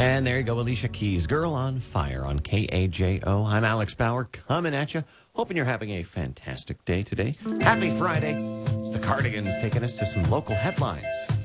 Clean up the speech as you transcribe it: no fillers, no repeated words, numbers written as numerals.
And there you go, Alicia Keys, Girl on Fire on KAJO. I'm Alex Bauer coming at you. Hoping you're having a fantastic day today. Happy Friday. It's the Cardigans taking us to some local headlines.